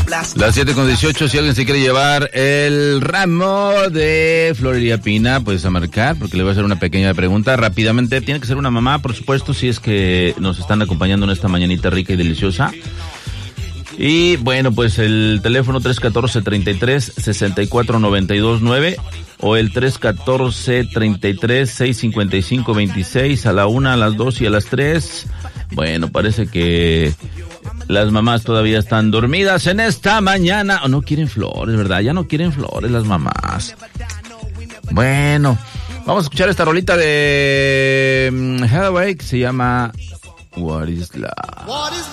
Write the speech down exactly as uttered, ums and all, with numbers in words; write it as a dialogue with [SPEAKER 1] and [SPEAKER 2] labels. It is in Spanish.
[SPEAKER 1] Las siete con dieciocho, si alguien se quiere llevar el ramo de Florería Pina, pues a marcar, porque le voy a hacer una pequeña pregunta rápidamente. Tiene que ser una mamá, por supuesto, si es que nos están acompañando en esta mañanita rica y deliciosa. Y bueno, pues el teléfono tres uno cuatro, treinta y tres, sesenta y cuatro noventa y dos nueve o el tres uno cuatro, treinta y tres, seiscientos cincuenta y cinco veintiséis a la una, a las dos y a las tres. Bueno, parece que las mamás todavía están dormidas en esta mañana. O no quieren flores, ¿verdad? Ya no quieren flores las mamás. Bueno, vamos a escuchar esta rolita de Hathaway que se llama What is Love.